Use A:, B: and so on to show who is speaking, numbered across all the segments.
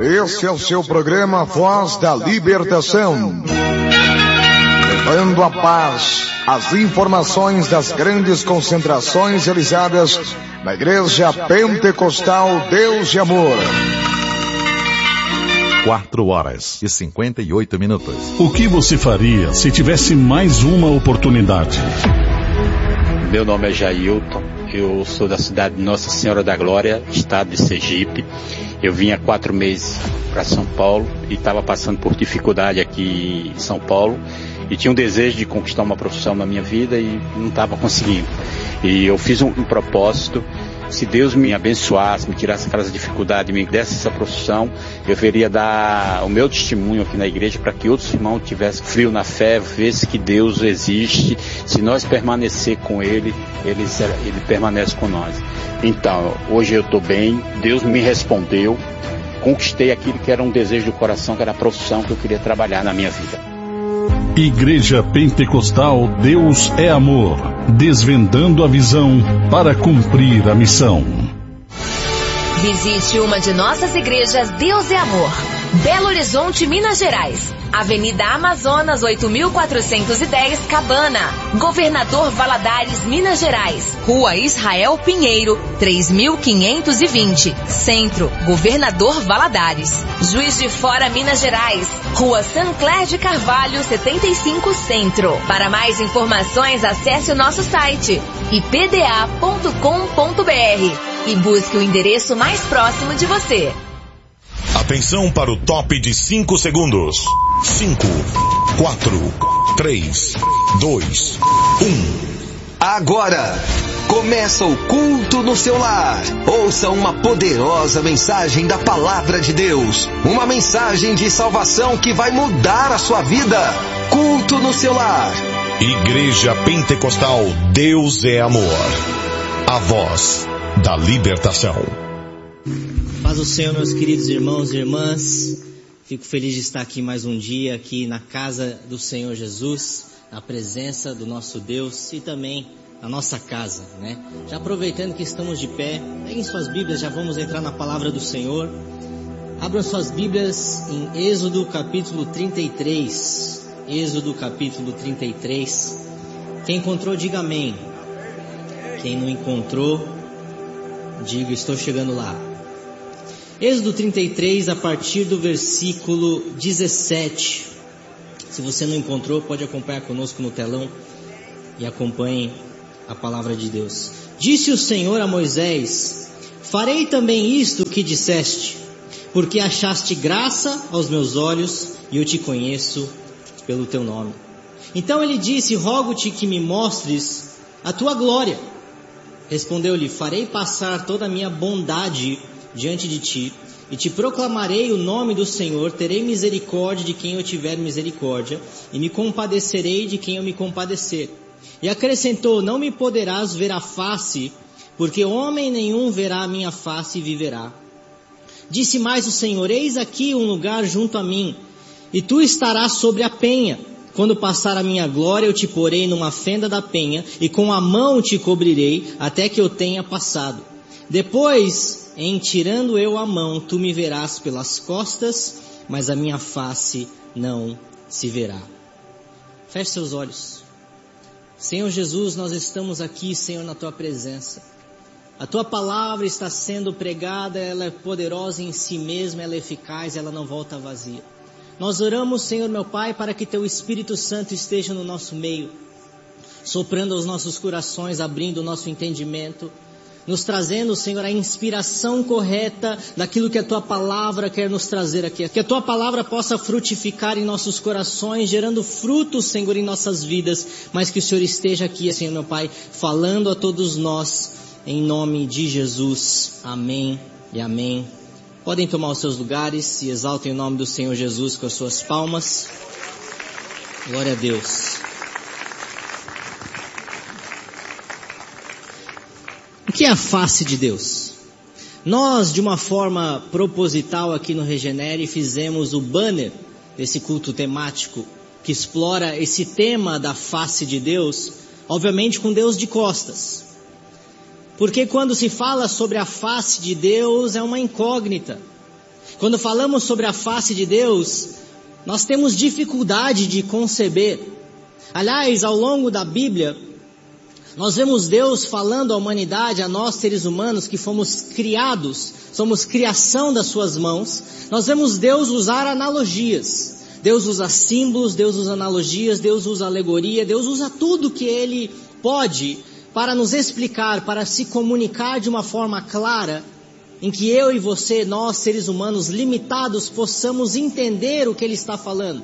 A: Este é o seu programa Voz da Libertação. Levando a paz, as informações das grandes concentrações realizadas na Igreja Pentecostal Deus de Amor.
B: 4h58.
C: O que você faria se tivesse mais uma oportunidade?
D: Meu nome é Jailton, eu sou da cidade de Nossa Senhora da Glória, estado de Sergipe. Eu vim há 4 meses para São Paulo e estava passando por dificuldade aqui em São Paulo e tinha um desejo de conquistar uma profissão na minha vida e não estava conseguindo. E eu fiz um propósito. Se Deus me abençoasse, me tirasse aquelas dificuldades, me desse essa profissão, eu veria dar o meu testemunho aqui na igreja para que outros irmãos tivessem frio na fé, vissem que Deus existe. Se nós permanecer com Ele, Ele permanece com nós. Então, hoje eu estou bem, Deus me respondeu, conquistei aquilo que era um desejo do coração, que era a profissão que eu queria trabalhar na minha vida.
C: Igreja Pentecostal Deus é Amor, desvendando a visão para cumprir a missão.
E: Visite uma de nossas igrejas Deus é Amor. Belo Horizonte, Minas Gerais. Avenida Amazonas 8410, Cabana. Governador Valadares, Minas Gerais. Rua Israel Pinheiro, 3520. Centro, Governador Valadares. Juiz de Fora, Minas Gerais. Rua Sancler de Carvalho, 75, Centro. Para mais informações, acesse o nosso site ipda.com.br e busque o endereço mais próximo de você.
F: Atenção para o top de 5 segundos. 5, 4, 3, 2, 1.
G: Agora começa o culto no seu lar. Ouça uma poderosa mensagem da Palavra de Deus. Uma mensagem de salvação que vai mudar a sua vida. Culto no seu lar.
F: Igreja Pentecostal Deus é Amor. A voz da libertação.
H: Paz do Senhor, meus queridos irmãos e irmãs. Fico feliz de estar aqui mais um dia, aqui na casa do Senhor Jesus, na presença do nosso Deus e também na nossa casa, né? Já aproveitando que estamos de pé, peguem suas Bíblias, já vamos entrar na palavra do Senhor. Abram suas Bíblias em Êxodo capítulo 33. Êxodo capítulo 33. Quem encontrou, diga amém. Quem não encontrou, diga estou chegando lá. Êxodo 33, a partir do versículo 17. Se você não encontrou, pode acompanhar conosco no telão e acompanhe a palavra de Deus. Disse o Senhor a Moisés: farei também isto que disseste, porque achaste graça aos meus olhos e eu te conheço pelo teu nome. Então ele disse: rogo-te que me mostres a tua glória. Respondeu-lhe: farei passar toda a minha bondade diante de ti, e te proclamarei o nome do Senhor, terei misericórdia de quem eu tiver misericórdia, e me compadecerei de quem eu me compadecer. E acrescentou: não me poderás ver a face, porque homem nenhum verá a minha face e viverá. Disse mais o Senhor: eis aqui um lugar junto a mim, e tu estarás sobre a penha. Quando passar a minha glória, eu te porei numa fenda da penha, e com a mão te cobrirei, até que eu tenha passado. Depois, em tirando eu a mão, tu me verás pelas costas, mas a minha face não se verá. Feche seus olhos. Senhor Jesus, nós estamos aqui, Senhor, na tua presença. A tua palavra está sendo pregada, ela é poderosa em si mesma, ela é eficaz, ela não volta vazia. Nós oramos, Senhor meu Pai, para que teu Espírito Santo esteja no nosso meio, soprando aos nossos corações, abrindo o nosso entendimento, nos trazendo, Senhor, a inspiração correta daquilo que a Tua Palavra quer nos trazer aqui. Que a Tua Palavra possa frutificar em nossos corações, gerando frutos, Senhor, em nossas vidas. Mas que o Senhor esteja aqui, Senhor, meu Pai, falando a todos nós, em nome de Jesus. Amém e amém. Podem tomar os seus lugares e exaltem o nome do Senhor Jesus com as suas palmas. Glória a Deus. O que é a face de Deus? Nós, de uma forma proposital aqui no Regenere, fizemos o banner desse culto temático que explora esse tema da face de Deus, obviamente com Deus de costas. Porque quando se fala sobre a face de Deus é uma incógnita. Quando falamos sobre a face de Deus, nós temos dificuldade de conceber. Aliás, ao longo da Bíblia, nós vemos Deus falando à humanidade, a nós seres humanos que fomos criados, somos criação das suas mãos. Nós vemos Deus usar analogias. Deus usa símbolos, Deus usa analogias, Deus usa alegoria, Deus usa tudo que Ele pode para nos explicar, para se comunicar de uma forma clara, em que eu e você, nós seres humanos limitados, possamos entender o que Ele está falando.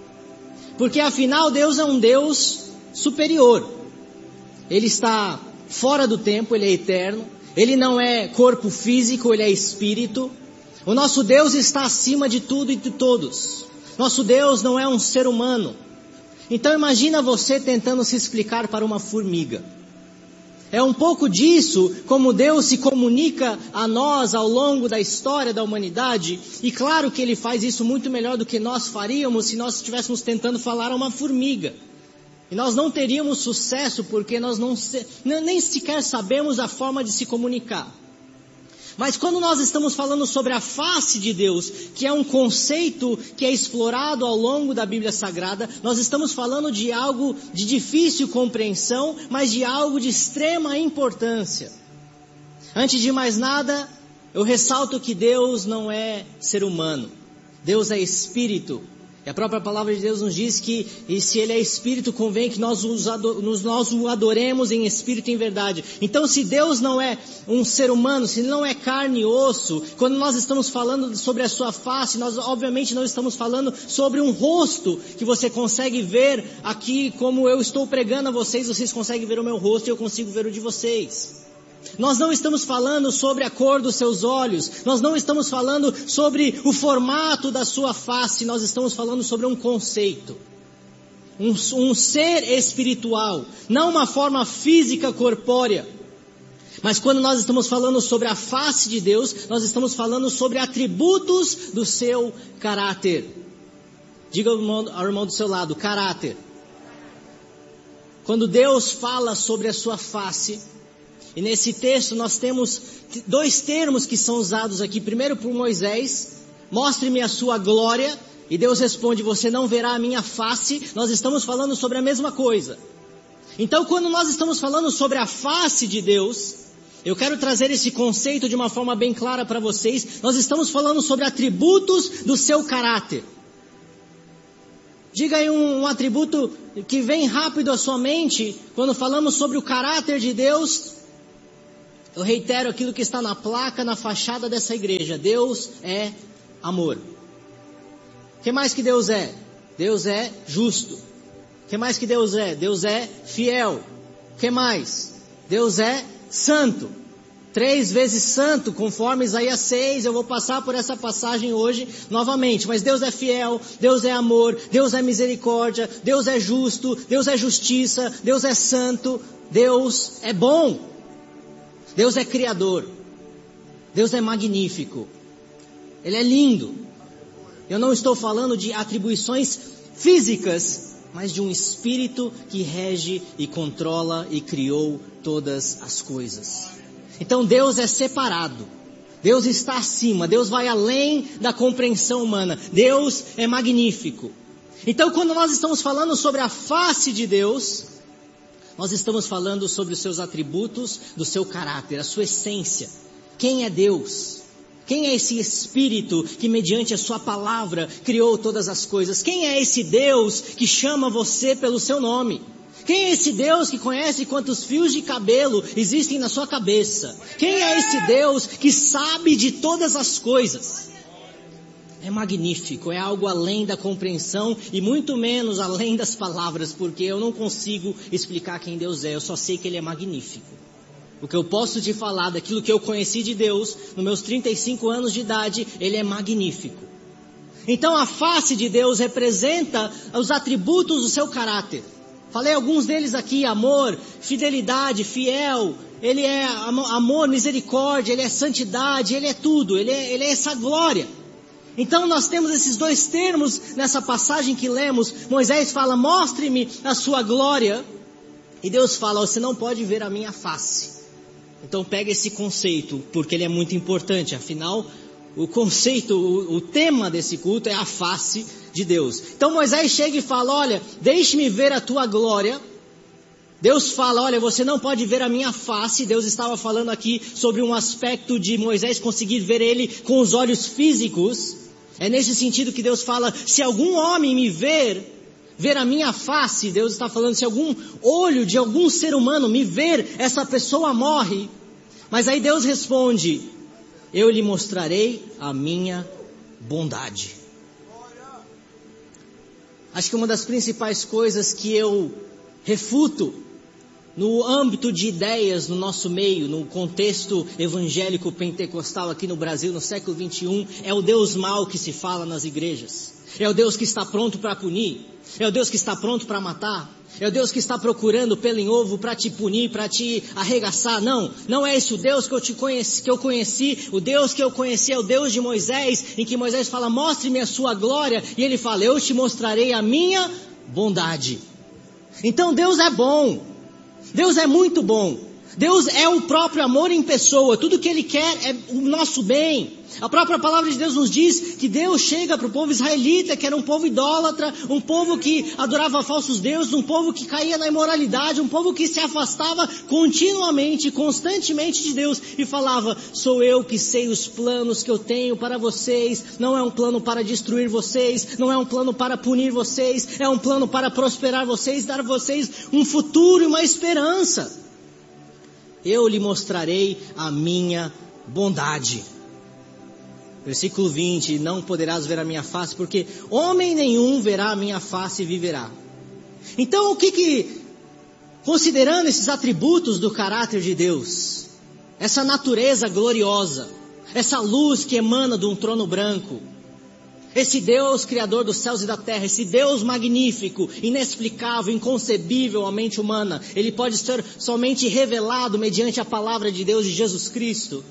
H: Porque afinal Deus é um Deus superior. Ele está fora do tempo, Ele é eterno. Ele não é corpo físico, Ele é espírito. O nosso Deus está acima de tudo e de todos. Nosso Deus não é um ser humano. Então imagina você tentando se explicar para uma formiga. É um pouco disso como Deus se comunica a nós ao longo da história da humanidade. E claro que Ele faz isso muito melhor do que nós faríamos se nós estivéssemos tentando falar a uma formiga. E nós não teríamos sucesso porque nós nem sequer sabemos a forma de se comunicar. Mas quando nós estamos falando sobre a face de Deus, que é um conceito que é explorado ao longo da Bíblia Sagrada, nós estamos falando de algo de difícil compreensão, mas de algo de extrema importância. Antes de mais nada, eu ressalto que Deus não é ser humano. Deus é espírito. E a própria palavra de Deus nos diz que, e se Ele é espírito, convém que nós o adoremos em espírito e em verdade. Então, se Deus não é um ser humano, se Ele não é carne e osso, quando nós estamos falando sobre a sua face, nós obviamente não estamos falando sobre um rosto que você consegue ver aqui, como eu estou pregando a vocês, vocês conseguem ver o meu rosto e eu consigo ver o de vocês. Nós não estamos falando sobre a cor dos seus olhos, nós não estamos falando sobre o formato da sua face, nós estamos falando sobre um conceito, um ser espiritual, não uma forma física corpórea. Mas quando nós estamos falando sobre a face de Deus, nós estamos falando sobre atributos do seu caráter. Diga ao irmão do seu lado, caráter. Quando Deus fala sobre a sua face, e nesse texto nós temos dois termos que são usados aqui. Primeiro por Moisés, mostre-me a sua glória. E Deus responde, você não verá a minha face. Nós estamos falando sobre a mesma coisa. Então quando nós estamos falando sobre a face de Deus, eu quero trazer esse conceito de uma forma bem clara para vocês. Nós estamos falando sobre atributos do seu caráter. Diga aí um atributo que vem rápido à sua mente quando falamos sobre o caráter de Deus. Eu reitero aquilo que está na placa, na fachada dessa igreja. Deus é amor. O que mais que Deus é? Deus é justo. O que mais que Deus é? Deus é fiel. O que mais? Deus é santo. 3 vezes santo, conforme Isaías 6. Eu vou passar por essa passagem hoje novamente. Mas Deus é fiel, Deus é amor, Deus é misericórdia, Deus é justo, Deus é justiça, Deus é santo, Deus é bom. Deus é criador. Deus é magnífico. Ele é lindo. Eu não estou falando de atribuições físicas, mas de um espírito que rege e controla e criou todas as coisas. Então Deus é separado. Deus está acima. Deus vai além da compreensão humana. Deus é magnífico. Então quando nós estamos falando sobre a face de Deus, nós estamos falando sobre os seus atributos, do seu caráter, a sua essência. Quem é Deus? Quem é esse Espírito que mediante a sua palavra criou todas as coisas? Quem é esse Deus que chama você pelo seu nome? Quem é esse Deus que conhece quantos fios de cabelo existem na sua cabeça? Quem é esse Deus que sabe de todas as coisas? É magnífico, é algo além da compreensão e muito menos além das palavras, porque eu não consigo explicar quem Deus é, eu só sei que Ele é magnífico. O que eu posso te falar daquilo que eu conheci de Deus, nos meus 35 anos de idade, Ele é magnífico. Então a face de Deus representa os atributos do seu caráter. Falei alguns deles aqui, amor, fidelidade, fiel, Ele é amor, misericórdia, Ele é santidade, Ele é tudo, Ele é essa glória. Então nós temos esses dois termos nessa passagem que lemos. Moisés fala, mostre-me a sua glória. E Deus fala, você não pode ver a minha face. Então pega esse conceito, porque ele é muito importante. Afinal, o conceito, o tema desse culto é a face de Deus. Então Moisés chega e fala, olha, deixe-me ver a tua glória. Deus fala, olha, você não pode ver a minha face. Deus estava falando aqui sobre um aspecto de Moisés conseguir ver ele com os olhos físicos. É nesse sentido que Deus fala, se algum homem me ver a minha face, Deus está falando, se algum olho de algum ser humano me ver, essa pessoa morre. Mas aí Deus responde, eu lhe mostrarei a minha bondade. Acho que uma das principais coisas que eu refuto no âmbito de ideias no nosso meio, no contexto evangélico pentecostal aqui no Brasil, no século 21, é o Deus mau que se fala nas igrejas. É o Deus que está pronto para punir. É o Deus que está pronto para matar. É o Deus que está procurando pelo em ovo para te punir, para te arregaçar. Não é esse o Deus que eu conheci. O Deus que eu conheci é o Deus de Moisés, em que Moisés fala, mostre-me a sua glória. E ele fala, eu te mostrarei a minha bondade. Então Deus é bom. Deus é muito bom. Deus é o próprio amor em pessoa. Tudo que Ele quer é o nosso bem. A própria palavra de Deus nos diz que Deus chega para o povo israelita, que era um povo idólatra, um povo que adorava falsos deuses, um povo que caía na imoralidade, um povo que se afastava continuamente, constantemente de Deus e falava, sou eu que sei os planos que eu tenho para vocês, não é um plano para destruir vocês, não é um plano para punir vocês, é um plano para prosperar vocês, dar a vocês um futuro e uma esperança. Eu lhe mostrarei a minha bondade. Versículo 20, não poderás ver a minha face, porque homem nenhum verá a minha face e viverá. Então considerando esses atributos do caráter de Deus, essa natureza gloriosa, essa luz que emana de um trono branco, esse Deus criador dos céus e da terra, esse Deus magnífico, inexplicável, inconcebível à mente humana, ele pode ser somente revelado mediante a palavra de Deus de Jesus Cristo.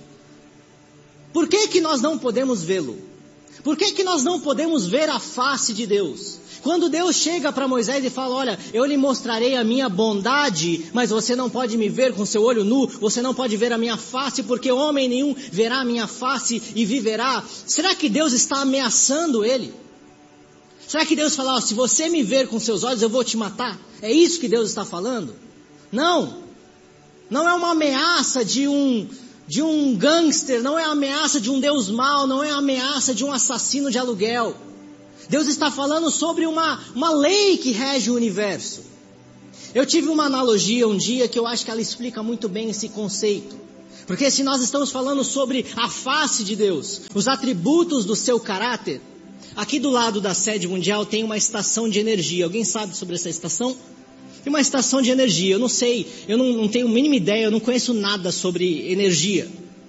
H: Por que nós não podemos vê-lo? Por que nós não podemos ver a face de Deus? Quando Deus chega para Moisés e fala, olha, eu lhe mostrarei a minha bondade, mas você não pode me ver com seu olho nu, você não pode ver a minha face, porque homem nenhum verá a minha face e viverá. Será que Deus está ameaçando ele? Será que Deus fala, se você me ver com seus olhos, eu vou te matar? É isso que Deus está falando? Não é uma ameaça de um gangster, não é a ameaça de um Deus mau, não é a ameaça de um assassino de aluguel. Deus está falando sobre uma lei que rege o universo. Eu tive uma analogia um dia que eu acho que ela explica muito bem esse conceito. Porque se nós estamos falando sobre a face de Deus, os atributos do seu caráter, aqui do lado da sede mundial tem uma estação de energia. Alguém sabe sobre essa estação? Tem uma estação de energia, eu não sei, eu não tenho a mínima ideia, eu não conheço nada sobre energia.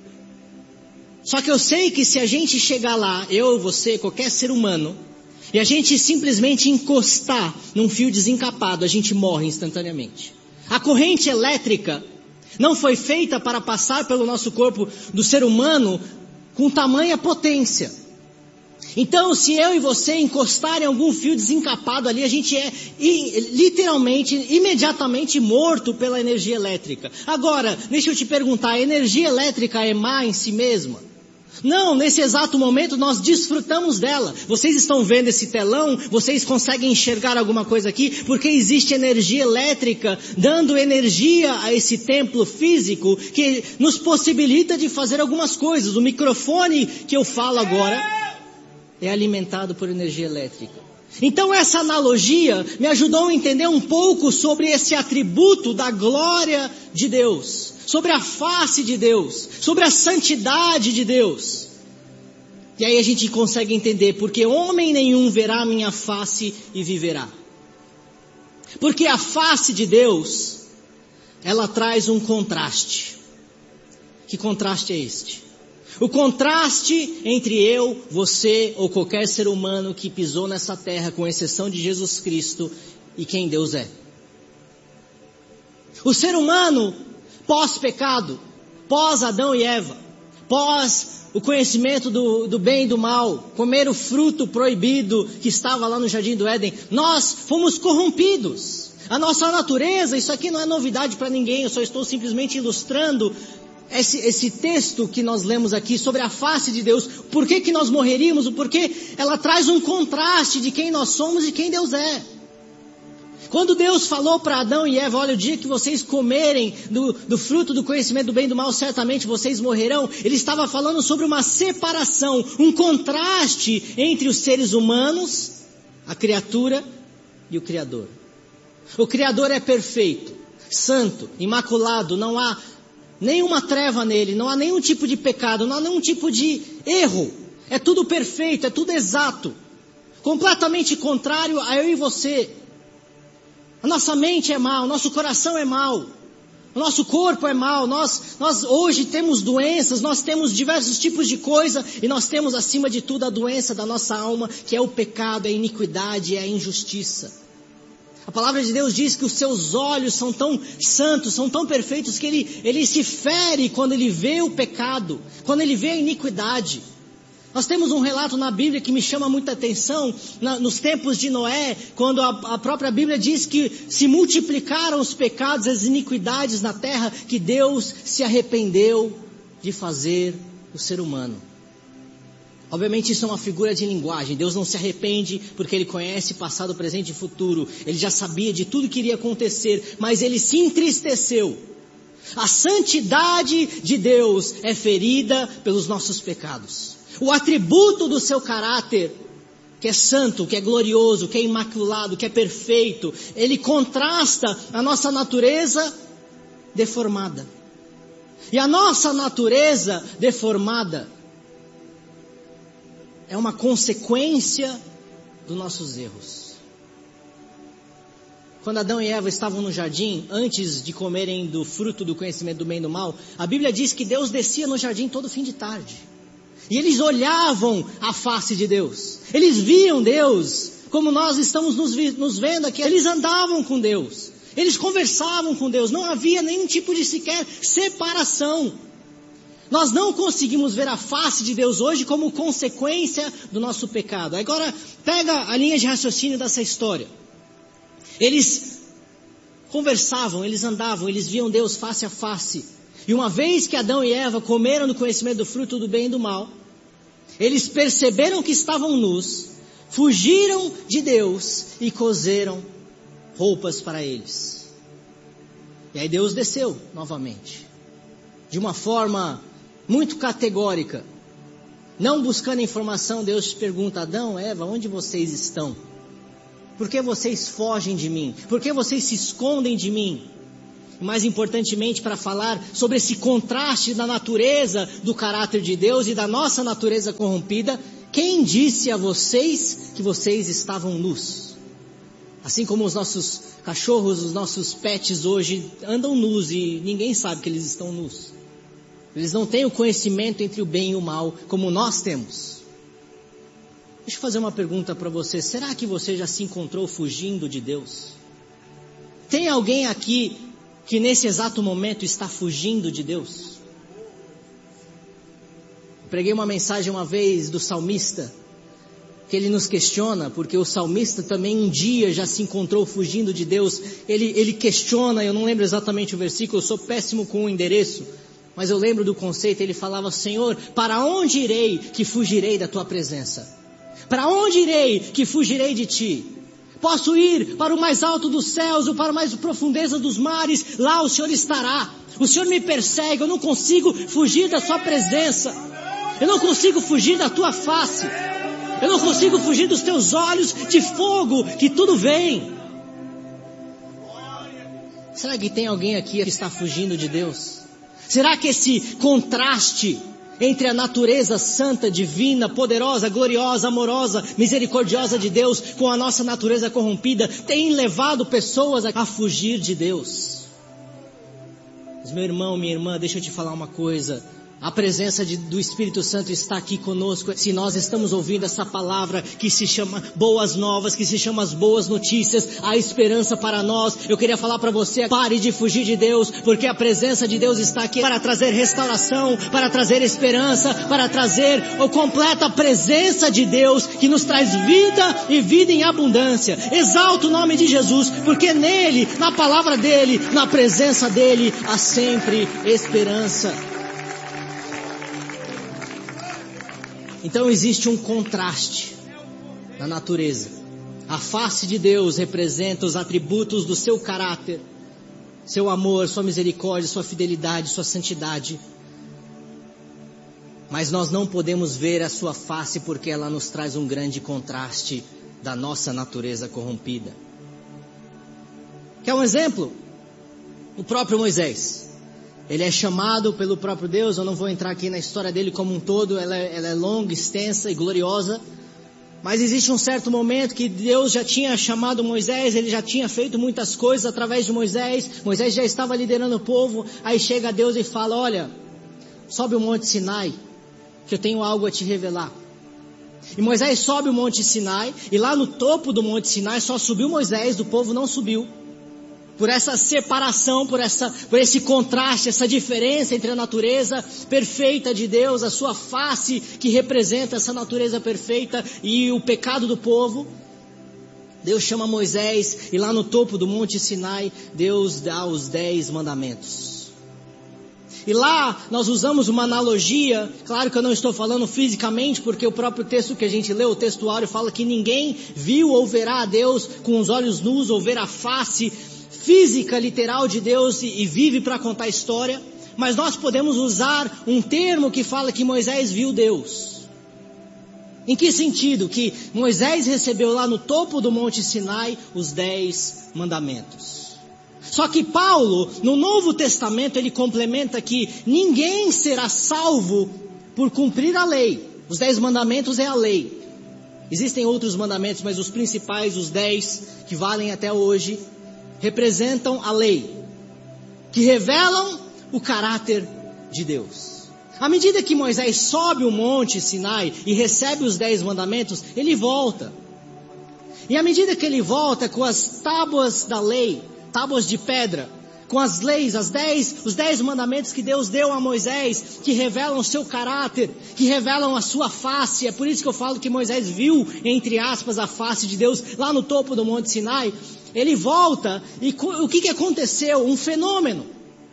H: Só que eu sei que se a gente chegar lá, eu, você, qualquer ser humano, e a gente simplesmente encostar num fio desencapado, a gente morre instantaneamente. A corrente elétrica não foi feita para passar pelo nosso corpo do ser humano com tamanha potência. Então, se eu e você encostarem algum fio desencapado ali, a gente é literalmente, imediatamente morto pela energia elétrica. Agora, deixa eu te perguntar, a energia elétrica é má em si mesma? Não, nesse exato momento nós desfrutamos dela. Vocês estão vendo esse telão? Vocês conseguem enxergar alguma coisa aqui? Porque existe energia elétrica dando energia a esse templo físico que nos possibilita de fazer algumas coisas. O microfone que eu falo agora é alimentado por energia elétrica. Então essa analogia me ajudou a entender um pouco sobre esse atributo da glória de Deus, sobre a face de Deus, sobre a santidade de Deus. E aí a gente consegue entender, porque homem nenhum verá a minha face e viverá. Porque a face de Deus, ela traz um contraste. Que contraste é este? O contraste entre eu, você ou qualquer ser humano que pisou nessa terra, com exceção de Jesus Cristo, e quem Deus é. O ser humano, pós-pecado, pós-Adão e Eva, pós o conhecimento do bem e do mal, comer o fruto proibido que estava lá no Jardim do Éden, nós fomos corrompidos. A nossa natureza, isso aqui não é novidade para ninguém, eu só estou simplesmente ilustrando esse texto que nós lemos aqui sobre a face de Deus, por que nós morreríamos, o porquê, ela traz um contraste de quem nós somos e quem Deus é. Quando Deus falou para Adão e Eva, olha, o dia que vocês comerem do fruto do conhecimento do bem e do mal, certamente vocês morrerão. Ele estava falando sobre uma separação, um contraste entre os seres humanos, a criatura e o Criador. O Criador é perfeito, santo, imaculado, não há nenhuma treva nele, não há nenhum tipo de pecado, não há nenhum tipo de erro. É tudo perfeito, é tudo exato. Completamente contrário a eu e você. A nossa mente é mal, o nosso coração é mal, o nosso corpo é mal, nós hoje temos doenças, nós temos diversos tipos de coisa, e nós temos acima de tudo a doença da nossa alma, que é o pecado, é a iniquidade, é a injustiça. A palavra de Deus diz que os seus olhos são tão santos, são tão perfeitos, que ele se fere quando ele vê o pecado, quando ele vê a iniquidade. Nós temos um relato na Bíblia que me chama muita atenção, nos tempos de Noé, quando a própria Bíblia diz que se multiplicaram os pecados, as iniquidades na terra, que Deus se arrependeu de fazer o ser humano. Obviamente isso é uma figura de linguagem. Deus não se arrepende porque Ele conhece passado, presente e futuro. Ele já sabia de tudo que iria acontecer, mas Ele se entristeceu. A santidade de Deus é ferida pelos nossos pecados. O atributo do seu caráter, que é santo, que é glorioso, que é imaculado, que é perfeito, ele contrasta a nossa natureza deformada. E a nossa natureza deformada é uma consequência dos nossos erros. Quando Adão e Eva estavam no jardim, antes de comerem do fruto do conhecimento do bem e do mal, a Bíblia diz que Deus descia no jardim todo fim de tarde. E eles olhavam a face de Deus. Eles viam Deus, como nós estamos nos vendo aqui. Eles andavam com Deus. Eles conversavam com Deus. Não havia nenhum tipo de sequer separação. Nós não conseguimos ver a face de Deus hoje como consequência do nosso pecado. Agora, pega a linha de raciocínio dessa história. Eles conversavam, eles andavam, eles viam Deus face a face. E uma vez que Adão e Eva comeram do conhecimento do fruto do bem e do mal, eles perceberam que estavam nus, fugiram de Deus e coseram roupas para eles. E aí Deus desceu novamente, de uma forma muito categórica. Não buscando informação, Deus pergunta: Adão, Eva, onde vocês estão? Por que vocês fogem de mim? Por que vocês se escondem de mim? Mais importantemente, para falar sobre esse contraste da natureza do caráter de Deus e da nossa natureza corrompida, quem disse a vocês que vocês estavam nus? Assim como os nossos cachorros, os nossos pets hoje andam nus e ninguém sabe que eles estão nus. Eles não têm o conhecimento entre o bem e o mal como nós temos. Deixa eu fazer uma pergunta para você. Será que você já se encontrou fugindo de Deus? Tem alguém aqui que nesse exato momento está fugindo de Deus? Preguei uma mensagem uma vez do salmista, que ele nos questiona, porque o salmista também um dia já se encontrou fugindo de Deus. Ele questiona, eu não lembro exatamente o versículo, eu sou péssimo com o endereço, mas eu lembro do conceito. Ele falava: Senhor, para onde irei que fugirei da tua presença? Para onde irei que fugirei de ti? Posso ir para o mais alto dos céus ou para a mais profundeza dos mares, lá o Senhor estará. O Senhor me persegue, eu não consigo fugir da sua presença. Eu não consigo fugir da tua face. Eu não consigo fugir dos teus olhos de fogo, que tudo vem. Será que tem alguém aqui que está fugindo de Deus? Será que esse contraste entre a natureza santa, divina, poderosa, gloriosa, amorosa, misericordiosa de Deus com a nossa natureza corrompida tem levado pessoas a fugir de Deus? Mas meu irmão, minha irmã, deixa eu te falar uma coisa. A presença do Espírito Santo está aqui conosco. Se nós estamos ouvindo essa palavra que se chama Boas Novas, que se chama as Boas Notícias, a esperança para nós, eu queria falar para você: pare de fugir de Deus, porque a presença de Deus está aqui para trazer restauração, para trazer esperança, para trazer a completa presença de Deus, que nos traz vida e vida em abundância. Exalta o nome de Jesus, porque nele, na palavra dele, na presença dele, há sempre esperança. Então existe um contraste na natureza. A face de Deus representa os atributos do seu caráter, seu amor, sua misericórdia, sua fidelidade, sua santidade. Mas nós não podemos ver a sua face porque ela nos traz um grande contraste da nossa natureza corrompida. Quer um exemplo? O próprio Moisés. Ele é chamado pelo próprio Deus. Eu não vou entrar aqui na história dele como um todo. Ela é longa, extensa e gloriosa. Mas existe um certo momento que Deus já tinha chamado Moisés. Ele já tinha feito muitas coisas através de Moisés. Moisés já estava liderando o povo. Aí chega Deus e fala: olha, sobe o Monte Sinai, que eu tenho algo a te revelar. E Moisés sobe o Monte Sinai. E lá no topo do Monte Sinai só subiu Moisés, o povo não subiu. Por essa separação, por esse contraste, essa diferença entre a natureza perfeita de Deus, a sua face que representa essa natureza perfeita e o pecado do povo. Deus chama Moisés e lá no topo do Monte Sinai, Deus dá os 10 mandamentos. E lá nós usamos uma analogia, claro que eu não estou falando fisicamente, porque o próprio texto que a gente leu, o textuário, fala que ninguém viu ou verá a Deus com os olhos nus, ou ver a face física, literal de Deus e vive para contar a história. Mas nós podemos usar um termo que fala que Moisés viu Deus. Em que sentido? Que Moisés recebeu lá no topo do Monte Sinai os 10 mandamentos. Só que Paulo, no Novo Testamento, ele complementa que ninguém será salvo por cumprir a lei. Os 10 mandamentos é a lei. Existem outros mandamentos, mas os principais, os 10 que valem até hoje, representam a lei, que revelam o caráter de Deus. À medida que Moisés sobe o Monte Sinai e recebe os 10 mandamentos, ele volta. E à medida que ele volta com as tábuas da lei, tábuas de pedra, com as leis, os 10 mandamentos que Deus deu a Moisés, que revelam o seu caráter, que revelam a sua face. É por isso que eu falo que Moisés viu, entre aspas, a face de Deus lá no topo do Monte Sinai. Ele volta e o que aconteceu? Um fenômeno.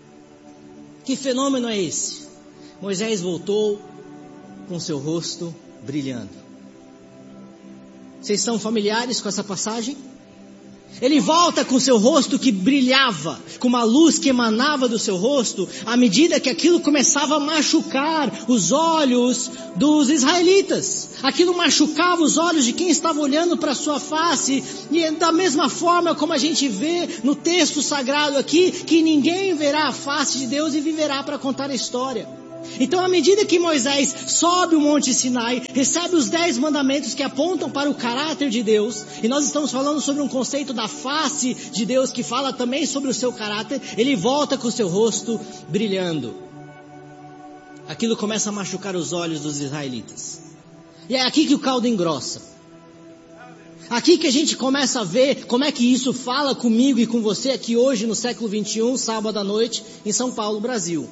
H: Que fenômeno é esse? Moisés voltou com seu rosto brilhando. Vocês são familiares com essa passagem? Ele volta com seu rosto que brilhava, com uma luz que emanava do seu rosto, à medida que aquilo começava a machucar os olhos dos israelitas. Aquilo machucava os olhos de quem estava olhando para a sua face. E da mesma forma como a gente vê no texto sagrado aqui, que ninguém verá a face de Deus e viverá para contar a história. Então, à medida que Moisés sobe o Monte Sinai, recebe os 10 mandamentos que apontam para o caráter de Deus, e nós estamos falando sobre um conceito da face de Deus que fala também sobre o seu caráter, ele volta com o seu rosto brilhando. Aquilo começa a machucar os olhos dos israelitas. E é aqui que o caldo engrossa. Aqui que a gente começa a ver como é que isso fala comigo e com você aqui hoje no século 21, sábado à noite, em São Paulo, Brasil.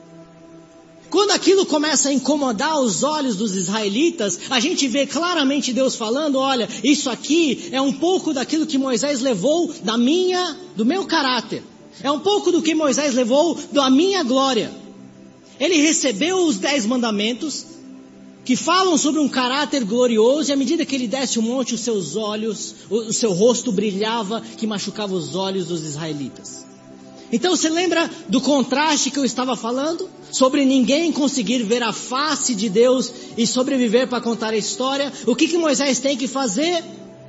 H: Quando aquilo começa a incomodar os olhos dos israelitas, a gente vê claramente Deus falando: olha, isso aqui é um pouco daquilo que Moisés levou do meu caráter. É um pouco do que Moisés levou da minha glória. Ele recebeu os 10 mandamentos, que falam sobre um caráter glorioso, e à medida que ele desce o monte, os seus olhos, o seu rosto brilhava, que machucava os olhos dos israelitas. Então você lembra do contraste que eu estava falando? Sobre ninguém conseguir ver a face de Deus e sobreviver para contar a história. O que Moisés tem que fazer?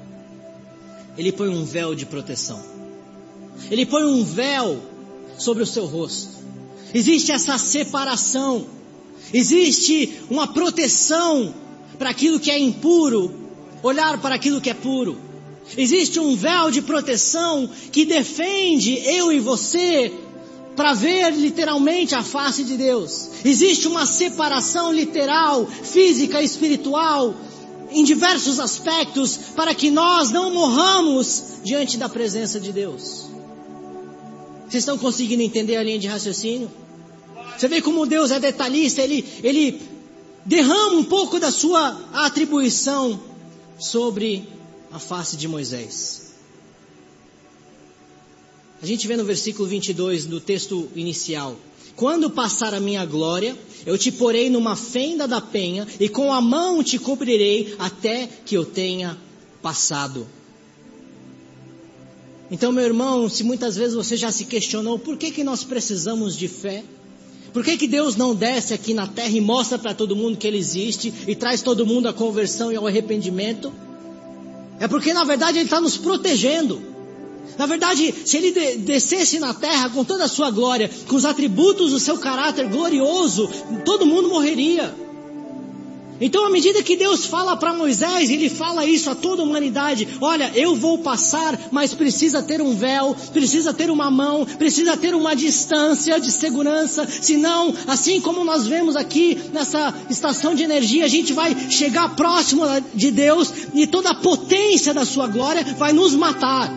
H: Ele põe um véu de proteção. Ele põe um véu sobre o seu rosto. Existe essa separação. Existe uma proteção para aquilo que é impuro, olhar para aquilo que é puro. Existe um véu de proteção que defende eu e você para ver literalmente a face de Deus. Existe uma separação literal, física e espiritual, em diversos aspectos, para que nós não morramos diante da presença de Deus. Vocês estão conseguindo entender a linha de raciocínio? Você vê como Deus é detalhista, ele derrama um pouco da sua atribuição sobre a face de Moisés. A gente vê no versículo 22 do texto inicial quando passar a minha glória, eu te porei numa fenda da penha e com a mão te cobrirei até que eu tenha passado. Então, meu irmão, se muitas vezes você já se questionou, por que nós precisamos de fé? Por que Deus não desce aqui na terra e mostra para todo mundo que Ele existe e traz todo mundo à conversão e ao arrependimento? É porque na verdade Ele está nos protegendo. Na verdade, se Ele descesse na terra com toda a sua glória, com os atributos do seu caráter glorioso, todo mundo morreria. Então, à medida que Deus fala para Moisés, Ele fala isso a toda a humanidade. Olha, eu vou passar, mas precisa ter um véu, precisa ter uma mão, precisa ter uma distância de segurança. Senão, assim como nós vemos aqui nessa estação de energia, a gente vai chegar próximo de Deus e toda a potência da sua glória vai nos matar.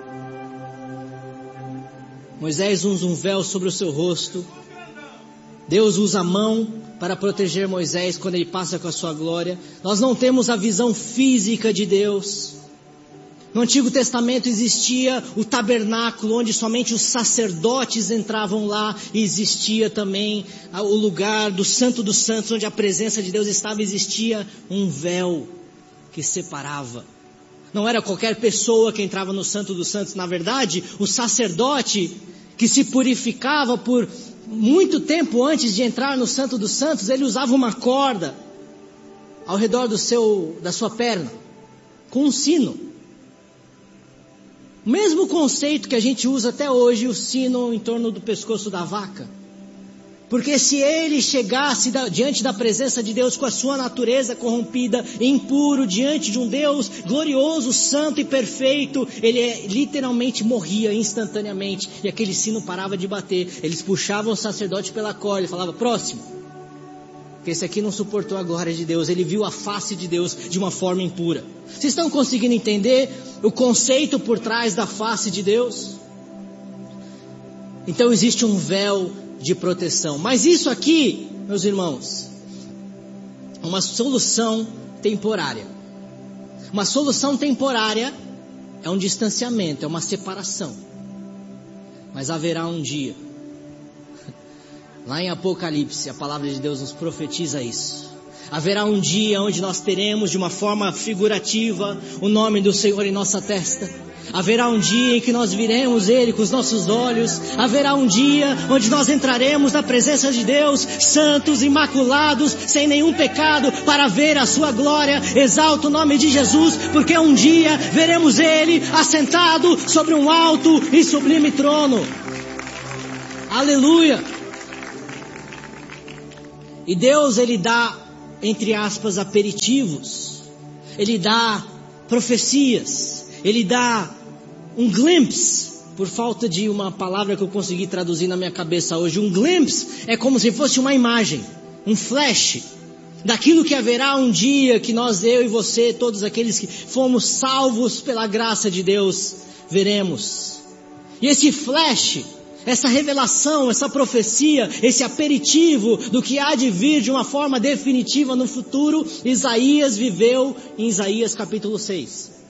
H: Moisés usa um véu sobre o seu rosto. Deus usa a mão para proteger Moisés quando ele passa com a sua glória. Nós não temos a visão física de Deus. No Antigo Testamento existia o tabernáculo, onde somente os sacerdotes entravam lá, e existia também o lugar do Santo dos Santos, onde a presença de Deus estava. Existia um véu que separava. Não era qualquer pessoa que entrava no Santo dos Santos. Na verdade, o sacerdote que se purificava por muito tempo antes de entrar no Santo dos Santos, ele usava uma corda ao redor da sua perna, com um sino. O mesmo conceito que a gente usa até hoje, o sino em torno do pescoço da vaca. Porque se ele chegasse diante da presença de Deus com a sua natureza corrompida e impuro, diante de um Deus glorioso, santo e perfeito, ele literalmente morria instantaneamente. E aquele sino parava de bater. Eles puxavam o sacerdote pela corda e falavam, próximo. Porque esse aqui não suportou a glória de Deus. Ele viu a face de Deus de uma forma impura. Vocês estão conseguindo entender o conceito por trás da face de Deus? Então existe um véu de proteção. Mas isso aqui, meus irmãos, é uma solução temporária. Uma solução temporária é um distanciamento, é uma separação. Mas haverá um dia. Lá em Apocalipse, a palavra de Deus nos profetiza isso. Haverá um dia onde nós teremos de uma forma figurativa o nome do Senhor em nossa testa. Haverá um dia em que nós viremos Ele com os nossos olhos. Haverá um dia onde nós entraremos na presença de Deus, santos, imaculados, sem nenhum pecado, para ver a sua glória. Exalta o nome de Jesus, porque um dia veremos Ele assentado sobre um alto e sublime trono. Aleluia! E Deus, Ele dá, entre aspas, aperitivos. Ele dá profecias. Ele dá um glimpse, por falta de uma palavra que eu consegui traduzir na minha cabeça hoje. Um glimpse é como se fosse uma imagem, um flash, daquilo que haverá um dia que nós, eu e você, todos aqueles que fomos salvos pela graça de Deus, veremos. E esse flash, essa revelação, essa profecia, esse aperitivo do que há de vir de uma forma definitiva no futuro, Isaías viveu em Isaías capítulo 6.